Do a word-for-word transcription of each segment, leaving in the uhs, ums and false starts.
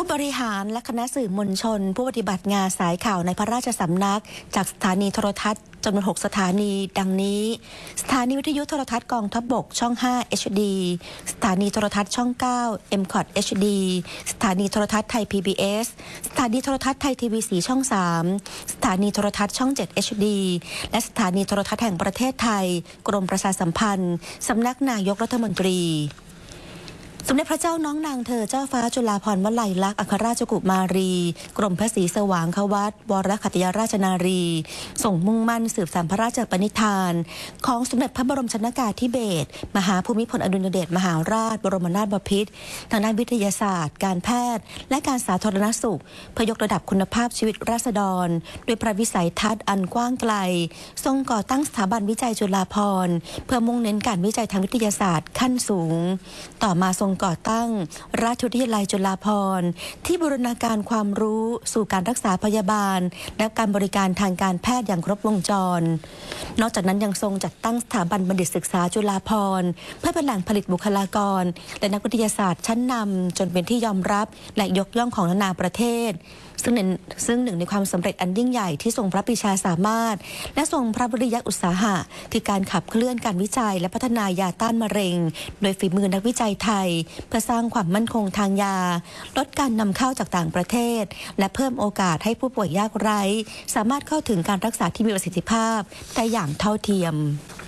ผู้บริหารและคณะสื่อมวลชนผู้ปฏิบัติงานสายข่าวในพระราชสำนักจากสถานีโทรทัศน์จำนวนหกสถานีดังนี้สถานีวิทยุโทรทัศน์กองทัพบกช่องห้า เอช ดี สถานีโทรทัศน์ช่องเก้า เอ็ม คอท เอช ดี สถานีโทรทัศน์ไทย พี บี เอส สถานีโทรทัศน์ไทยทีวีสีช่องสามสถานีโทรทัศน์ช่องเจ็ด เอช ดี และสถานีโทรทัศน์แห่งประเทศไทยกรมประชาสัมพันธ์สำนักนายกรัฐมนตรีสมเด็จพระเจ้าน้องนางเธอเจ้าฟ้าจุฬาภรณ์วลัยลักษณ์อัครราชกุมารีกรมพระศรีสว่างควัตรวรขัตติยราชนารีส่งมุ่งมั่นสืบสานพระราชปณิธานของสมเด็จพระบรมชนกาธิเบศรมหาภูมิพลอดุลยเดชมหาราชบรมนาถบพิตรทางด้านวิทยาศาสตร์การแพทย์และการสาธารณสุขเพื่อยกระดับคุณภาพชีวิตราษฎรด้วยพระวิสัยทัศน์อันกว้างไกลทรงก่อตั้งสถาบันวิจัยจุฬาภรณ์เพื่อมุ่งเน้นการวิจัยทางวิทยาศาสตร์ขั้นสูงต่อมาทรงก่อตั้งราชวิทยาลัยจุฬาภรณ์ที่บูรณาการความรู้สู่การรักษาพยาบาลและการบริการทางการแพทย์อย่างครบวงจรนอกจากนั้นยังทรงจัดตั้งสถาบันบัณฑิตศึกษาจุฬาภรณ์เพื่อเป็นแหล่งผลิตบุคลากรและนักวิทยาศาสตร์ชั้นนำจนเป็นที่ยอมรับและยกย่องของนานาประเทศซึ่งซึ่งหนึ่งในความสำเร็จอันยิ่งใหญ่ที่ทรงพระปรีชาสามารถและทรงพระวิริยะอุตสาหะคือการขับเคลื่อนการวิจัยและพัฒนายาต้านมะเร็งโดยฝีมือนักวิจัยไทยเพื่อสร้างความมั่นคงทางยาลดการนำเข้าจากต่างประเทศและเพิ่มโอกาสให้ผู้ป่วยยากไร้สามารถเข้าถึงการรักษาที่มีประสิทธิภาพได้อย่างเท่าเทียม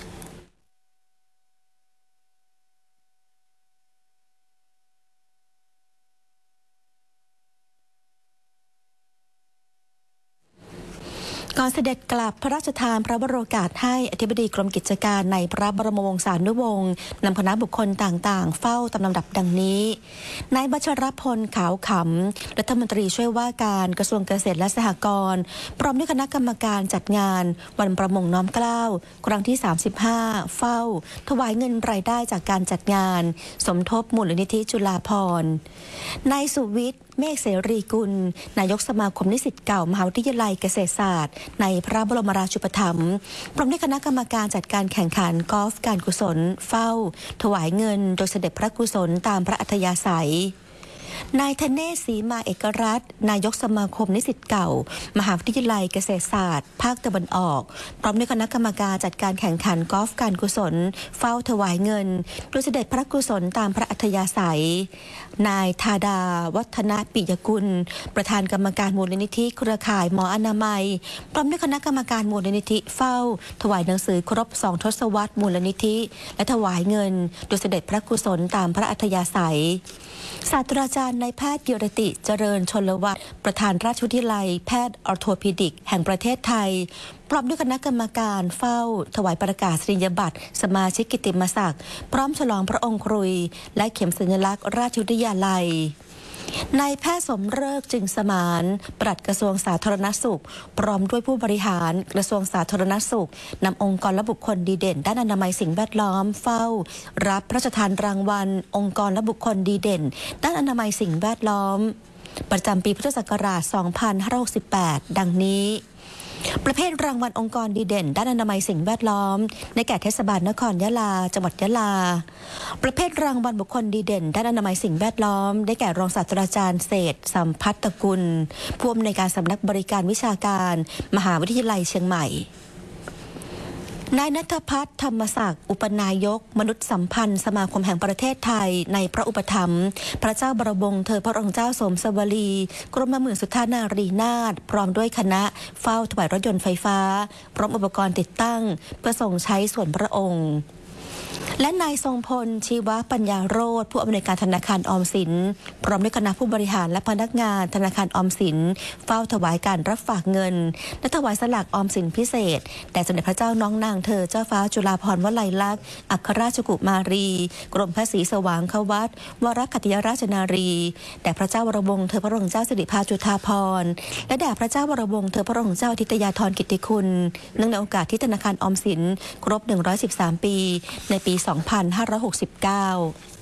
ก่อนเสด็จกลับพระราชทานพระบรมโอกาสให้อธิบดีกรมกิจการในพระบรมวงศานุวงศ์นำคณะบุคคลต่างๆเฝ้าตามลำดับดังนี้นายบัชรพลขาวขำรัฐมนตรีช่วยว่าการกระทรวงเกษตรและสหกรณ์พร้อมด้วยคณะกรรมการจัดงานวันประมงน้อมเกล้าครั้งที่สามสิบห้าเฝ้าถวายเงินรายได้จากการจัดงานสมทบมูลนิธิจุฬาภรณ์นายสุวิทย์เมฆเสรีกุลนายกสมาคมนิสิตเก่ามหาวิทยาลัยเกษตรศาสตร์ในพระบรมราชูปถัมภ์พร้อมด้วยคณะกรรมการจัดการแข่งขันกอล์ฟการกุศลเฝ้าถวายเงินโดยเสด็จพระกุศลตามพระอัธยาศัยนายธเนศ ศรีมาเอกรัตน์นายกสมาคมนิสิตเก่ามหาวิทยาลัยเกษตรศาสตร์ภาคตะวันออกพร้อมด้วยคณะกรรมการจัดการแข่งขันกอล์ฟการกุศลเฝ้าถวายเงินโดยเสด็จพระกุศลตามพระอัธยาศัยนายธาดาวัฒนปิยกุลประธานกรรมการมูลนิธิเครือข่ายหมออนามัยพร้อมด้วยคณะกรรมการมูลนิธิเฝ้าถวายหนังสือครบสองทศวรรษมูลนิธิและถวายเงินโดยเสด็จพระกุศลตามพระอัธยาศัยศาสตราจารย์นายแพทย์กิรติเจริญชลวัฒน์ประธานราชวิทยาลัยแพทย์ออร์โทพีดิกแห่งประเทศไทยพร้อมด้วยคณะกรรมการเฝ้าถวายประกาศนียบัตรสมาชิกกิตติมศักดิ์พร้อมฉลองพระองค์ครุยและเข็มสัญลักษณ์ราชวิทยาลัยนายแพทย์สมฤกษ์จึงสมานปลัดกระทรวงสาธารณสุขพร้อมด้วยผู้บริหารกระทรวงสาธารณสุขนำองค์กรและบุคคลดีเด่นด้านอนามัยสิ่งแวดล้อมเฝ้ารับพระราชทานรางวัลองค์กรและบุคคลดีเด่นด้านอนามัยสิ่งแวดล้อมประจำปีพุทธศักราช สองพันห้าร้อยหกสิบแปด ดังนี้ประเภทรางวัลองค์กรดีเด่นด้านอนามัยสิ่งแวดล้อมในแก่เทศบาลนครยะลาจังหวัดยะลาประเภทรางวัลบุคคลดีเด่นด้านอนามัยสิ่งแวดล้อมได้แก่รองศาสตราจารย์เศรษฐ์สัมพัทธกุลผู้อำนวยการสำนักบริการวิชาการมหาวิทยาลัยเชียงใหม่นายณัฐพัฒน์ธรรมศักดิ์อุปนายกมนุษยสัมพันธ์สมาคมแห่งประเทศไทยในพระอุปถัมภ์พระเจ้าบรมวงศ์เธอพระองค์เจ้าสมสวลีกรมหมื่นสุทธานารีนาถพร้อมด้วยคณะเฝ้าถวายรถยนต์ไฟฟ้าพร้อมอุปกรณ์ติดตั้งเพื่อส่งใช้ส่วนพระองค์และนายทรงพลชีวปัญญาโรจน์ผู้อำนวยการธนาคารออมสินพร้อมด้วยคณะผู้บริหารและพนักงานธนาคารออมสินเฝ้าถวายการรับฝากเงินและถวายสลากออมสินพิเศษแด่สมเด็จพระเจ้าน้องนางเธอเจ้าฟ้าจุฬาภรณ์วลัยลักษณ์อัครราชกุมารีกรมพระศรีสว่างควัตรวรขัตติยราชนารีแด่พระเจ้าวรวงศ์เธอพระองค์เจ้าสิริภาจุฑาภรณ์และแด่พระเจ้าวรวงศ์เธอพระองค์เจ้าทิตยาธรกิตติคุณเนื่องในโอกาสที่ธนาคารออมสินครบหนึ่งร้อยสิบสามปีในปี สองพันห้าร้อยหกสิบเก้า